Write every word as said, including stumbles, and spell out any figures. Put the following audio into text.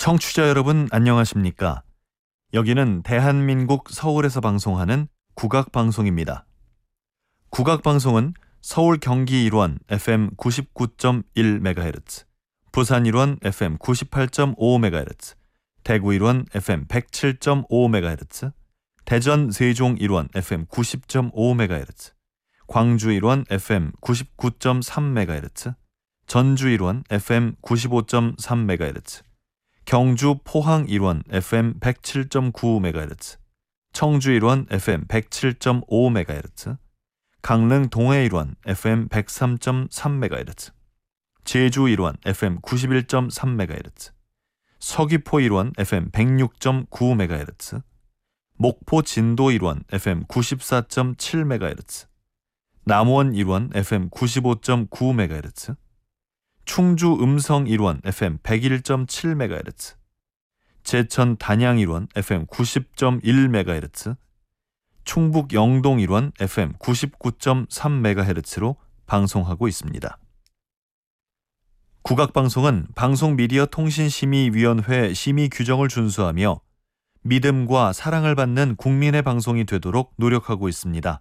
청취자 여러분 안녕하십니까? 여기는 대한민국 서울에서 방송하는 국악방송입니다. 국악방송은 서울 경기 일원 에프엠 구십구 점 일 메가헤르츠, 부산 일원 에프엠 구십팔 점 오 메가헤르츠, 대구 일원 에프엠 백칠 점 오 메가헤르츠, 대전 세종 일원 에프엠 구십 점 오 메가헤르츠, 광주 일원 에프엠 구십구 점 삼 메가헤르츠, 전주 일원 에프엠 구십오 점 삼 메가헤르츠, 경주 포항 일원 에프엠 백칠 점 구 메가헤르츠, 청주 일원 에프엠 백칠 점 오 메가헤르츠, 강릉 동해 일원 에프엠 백삼 점 삼 메가헤르츠, 제주 일원 에프엠 구십일 점 삼 메가헤르츠, 서귀포 일원 에프엠 백육 점 구 메가헤르츠, 목포 진도 일원 에프엠 구십사 점 칠 메가헤르츠, 남원 일원 에프엠 구십오 점 구 메가헤르츠, 충주 음성 일원 에프엠 백일 점 칠 메가헤르츠, 제천 단양 일원 에프엠 구십 점 일 메가헤르츠, 충북 영동 일원 에프엠 구십구 점 삼 메가헤르츠로 방송하고 있습니다. 국악방송은 방송미디어통신심의위원회 심의 규정을 준수하며 믿음과 사랑을 받는 국민의 방송이 되도록 노력하고 있습니다.